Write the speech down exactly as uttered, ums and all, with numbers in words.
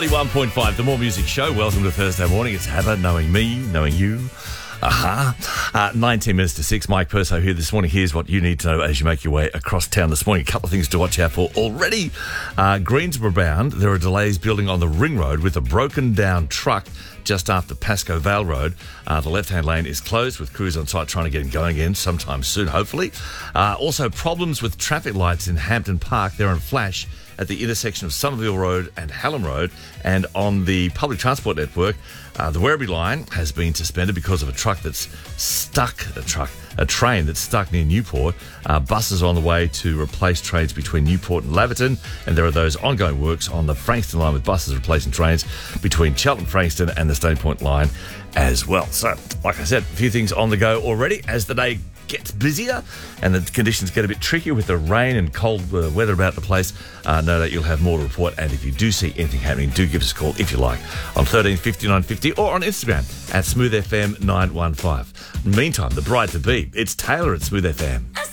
one point five, the More Music Show. Welcome to Thursday morning. It's Heather, knowing me, knowing you. Aha. Uh-huh. Uh, nineteen minutes to six. Mike Perso here this morning. Here's what you need to know as you make your way across town this morning. A couple of things to watch out for already. Uh, Greensboro bound, there are delays building on the Ring Road with a broken down truck just after Pascoe Vale Road. Uh, the left-hand lane is closed with crews on site trying to get it going again sometime soon, hopefully. Uh, also, problems with traffic lights in Hampton Park. They're on flash at the intersection of Somerville Road and Hallam Road, and on the public transport network, uh, the Werribee line has been suspended because of a truck that's stuck, a truck, a train that's stuck near Newport. Uh, buses are on the way to replace trains between Newport and Laverton, and there are those ongoing works on the Frankston line with buses replacing trains between Cheltenham Frankston and the Stony Point line as well. So, like I said, a few things on the go already as the day gets busier and the conditions get a bit trickier with the rain and cold uh, weather about the place. Uh, no doubt you'll have more to report, and if you do see anything happening, do give us a call if you like on thirteen fifty nine fifty or on Instagram at smooth f m nine one five. Meantime, the bride to be, it's Taylor at Smooth F M.